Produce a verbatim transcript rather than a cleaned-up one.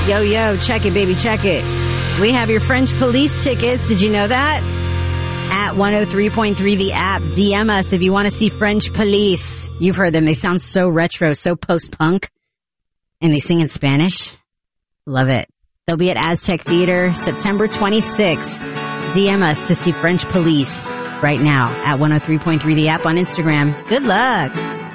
Yo, yo, check it, baby, check it. We have your French Police tickets. Did you know that? At one oh three point three, the app. D M us if you want to see French Police. You've heard them. They sound so retro, so post-punk. And they sing in Spanish. Love it. They'll be at Aztec Theater September twenty-sixth. D M us to see French Police right now at one oh three point three, the app on Instagram. Good luck.